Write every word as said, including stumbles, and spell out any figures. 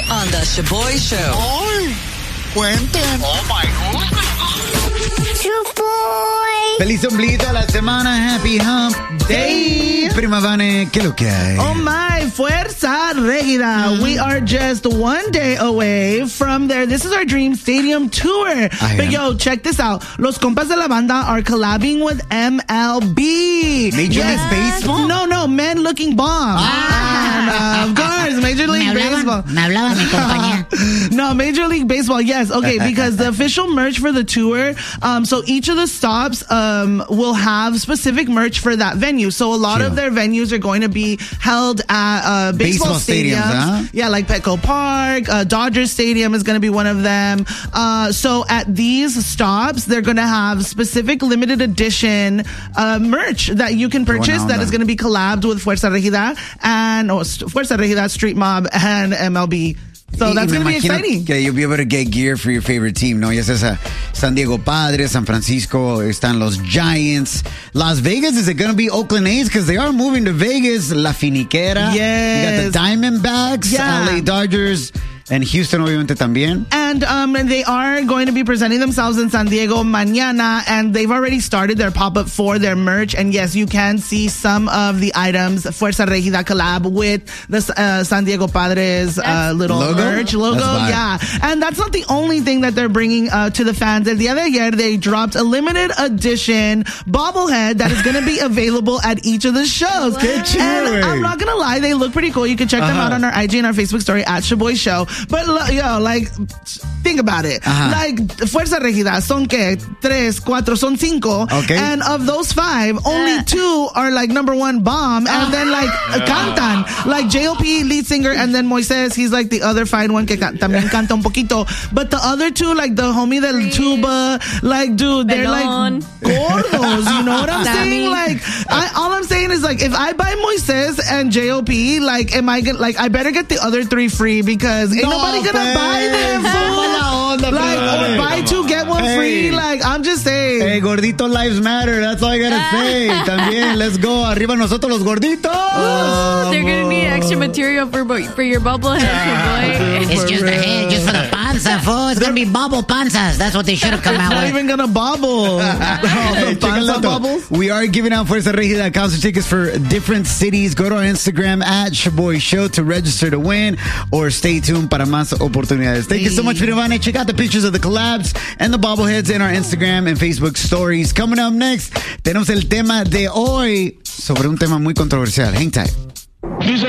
on the Shaboy Show. ¡Ay! Cuenten. Oh my God. Shaboy. Feliz ombliguito a la semana. Happy Hump Day. Prima Vane, ¿qué es lo que hay? Oh my, Fuerza Regida. Mm. We are just one day away from there. This is our Dream Stadium tour. Ah, but yeah. yo, check this out. Los compas de la banda are collabing with M L B. Major yes. League Baseball? No, no, Men Looking Bomb. Ah. And, uh, of course, Major League me hablaban, Baseball. Me hablaba mi compañía. No, Major League Baseball, yes. Okay, because the official merch for the tour, um, so each of the stops um, will have specific merch for that venue. So a lot Chill. of their venues are going to be held at uh, baseball, Baseball stadiums. stadiums, huh? Yeah, like Petco Park, uh, Dodgers Stadium is going to be one of them. Uh, so at these stops, they're going to have specific limited edition uh, merch that you can purchase that is going to be collabed with Fuerza Regida and oh, Fuerza Regida, Street Mob, and M L B. So that's going to be exciting. Que you'll be able to get gear for your favorite team, ¿no? Ya sea a San Diego Padres, San Francisco, están los Giants. Las Vegas, is it going to be Oakland A's? Because they are moving to Vegas. La Finiquera. Yes. You got the Diamondbacks, Yeah. L A Dodgers, and Houston, obviamente, también. And um, they are going to be presenting themselves in San Diego mañana, and they've already started their pop-up for their merch. And yes, you can see some of the items, Fuerza Regida collab with the uh, San Diego Padres uh, little Logo? merch logo. That's Yeah. And that's not the only thing that they're bringing uh, to the fans. El día de ayer, they dropped a limited edition bobblehead that is going to be available at each of the shows. Qué chido, And güey. I'm not going to lie, they look pretty cool. You can check them Uh-huh. out on our I G and our Facebook story at Shaboy Show. But lo- yo, like, think about it. Uh-huh. Like, Fuerza Regida son que tres, cuatro, son cinco. Okay. And of those five, only two are like number one bomb. And then like cantan. Like J O P lead singer, and then Moises, he's like the other fine one que can- también canta un poquito. But the other two, like the homie del tuba, like dude, they're Pelon. like gordos. You know what I'm saying? Like, I, all I'm saying is like, if I buy Moises and J O P, like, am I gonna like? I better get the other three free because ain't No, nobody gonna pues. buy them. Mala onda, Like, pues. or buy two, get one Hey. free. Like, I'm just saying. Hey, gordito lives matter. That's all I gotta say. También, let's go. Arriba nosotros los gorditos. Oh, they're gonna need extra material for bo- for your bubblehead, boy. It's just the head, just for the panza, fool. It's gonna be bubble panzas. That's what they should have come out Not with. even gonna bobble. Hey, The check el panza dato. bubbles. We are giving out Fuerza Regida concert tickets for different cities. Go to our Instagram at Shaboy Show to register to win, or stay tuned para más oportunidades. Thank you so much, Virivane. Check out the pictures of the collabs and the bobbleheads in our Instagram and Facebook stories. Coming up next, tenemos el tema de hoy sobre un tema muy controversial. Hang tight.